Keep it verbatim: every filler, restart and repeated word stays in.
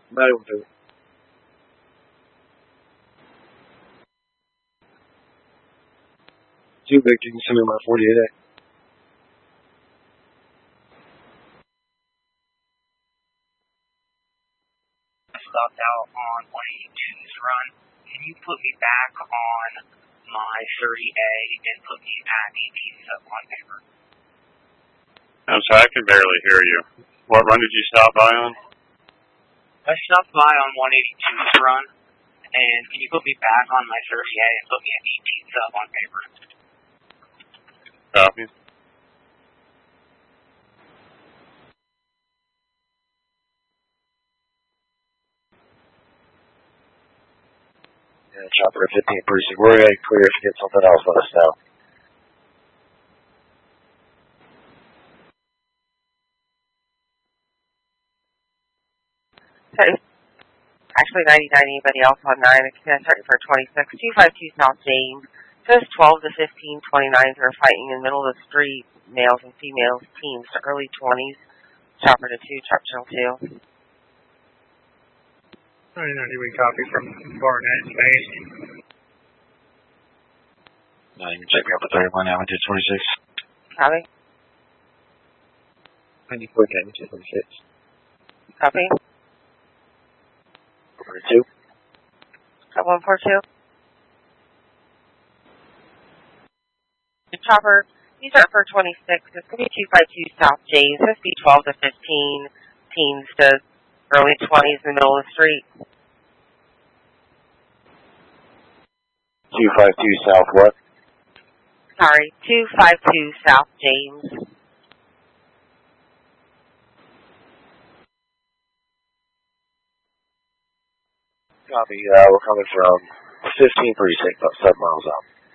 nine one two. Two Victor, you can send me my forty-eight A. Stopped out on one eighty-two's run. Can you put me back on my thirty A and put me at eighteen sub on paper? I'm sorry, I can barely hear you. What run did you stop by on? I stopped by on one eighty-two's run, and can you put me back on my thirty A and put me at eighteen sub on paper? Copy. Yeah, chopper at fifteen precinct. We're going to clear. If you get something else, let us know. Okay. Actually, ninety-nine, anybody else on nine? I can't start for twenty-six. two five two South James. Says twelve to fifteen, twenty-nines are fighting in the middle of the street. Males and females, teams to early twenties. Chopper to two, chop channel two. ninety-nine, we copy from Barnett Space. No, you can check me up at thirty-one, now into twenty-six. Copy. ninety-four, into twenty-six. Copy. forty-two. Got one four two. Chopper, you start for twenty-six. It's going to be two five two South James. This be twelve to fifteen. Teens to early twenties in the middle of the street. two five two South what? Sorry, two five two South James. Copy. Uh, we're coming from fifteen precinct, about seven miles out.